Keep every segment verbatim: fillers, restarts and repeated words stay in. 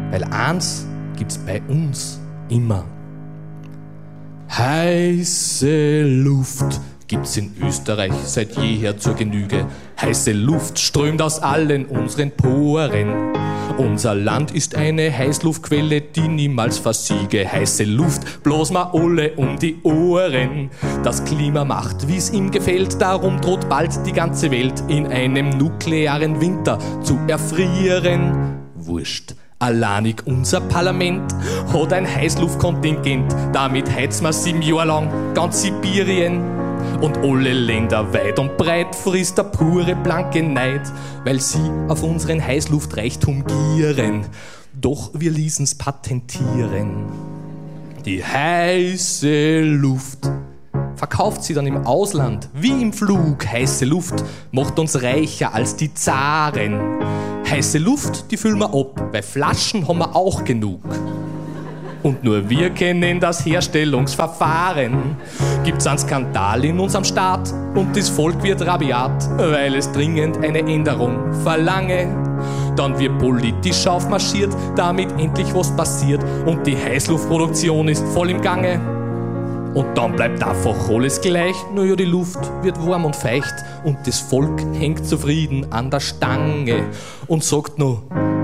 Weil eins gibt's bei uns immer. Heiße Luft gibt's in Österreich seit jeher zur Genüge. Heiße Luft strömt aus allen unseren Poren. Unser Land ist eine Heißluftquelle, die niemals versiege. Heiße Luft bloß ma alle um die Ohren. Das Klima macht, wie's ihm gefällt, darum droht bald die ganze Welt in einem nuklearen Winter zu erfrieren. Wurscht. Alleinig unser Parlament hat ein Heißluftkontingent. Damit heizen wir sieben Jahre lang ganz Sibirien. Und alle Länder weit und breit frisst der pure blanke Neid, weil sie auf unseren Heißluftreichtum gieren. Doch wir ließen's patentieren. Die heiße Luft verkauft sie dann im Ausland, wie im Flug. Heiße Luft macht uns reicher als die Zaren. Heiße Luft, die füllen wir ab, bei Flaschen haben wir auch genug. Und nur wir kennen das Herstellungsverfahren. Gibt's einen Skandal in unserem Staat und das Volk wird rabiat, weil es dringend eine Änderung verlange. Dann wird politisch aufmarschiert, damit endlich was passiert und die Heißluftproduktion ist voll im Gange. Und dann bleibt einfach alles gleich, naja, die Luft wird warm und feucht und das Volk hängt zufrieden an der Stange und sagt nur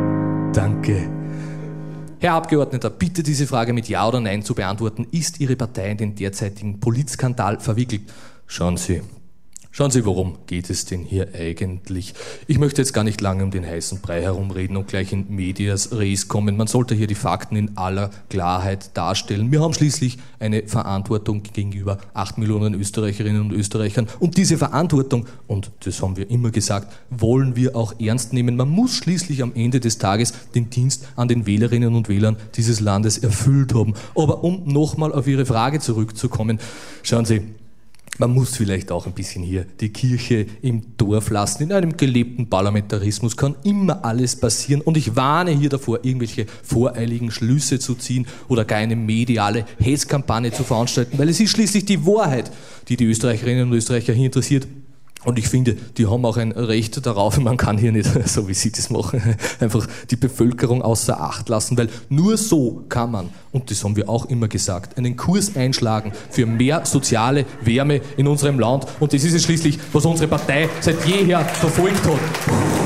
Danke. Herr Abgeordneter, bitte diese Frage mit Ja oder Nein zu beantworten. Ist Ihre Partei in den derzeitigen Politskandal verwickelt? Schauen Sie. Schauen Sie, worum geht es denn hier eigentlich? Ich möchte jetzt gar nicht lange um den heißen Brei herumreden und gleich in medias res kommen. Man sollte hier die Fakten in aller Klarheit darstellen. Wir haben schließlich eine Verantwortung gegenüber acht Millionen Österreicherinnen und Österreichern. Und diese Verantwortung, und das haben wir immer gesagt, wollen wir auch ernst nehmen. Man muss schließlich am Ende des Tages den Dienst an den Wählerinnen und Wählern dieses Landes erfüllt haben. Aber um nochmal auf Ihre Frage zurückzukommen, schauen Sie, man muss vielleicht auch ein bisschen hier die Kirche im Dorf lassen. In einem gelebten Parlamentarismus kann immer alles passieren. Und ich warne hier davor, irgendwelche voreiligen Schlüsse zu ziehen oder gar eine mediale Hetzkampagne zu veranstalten, weil es ist schließlich die Wahrheit, die die Österreicherinnen und Österreicher hier interessiert. Und ich finde, die haben auch ein Recht darauf, man kann hier nicht, so wie sie das machen, einfach die Bevölkerung außer Acht lassen, weil nur so kann man, und das haben wir auch immer gesagt, einen Kurs einschlagen für mehr soziale Wärme in unserem Land. Und das ist es schließlich, was unsere Partei seit jeher verfolgt hat.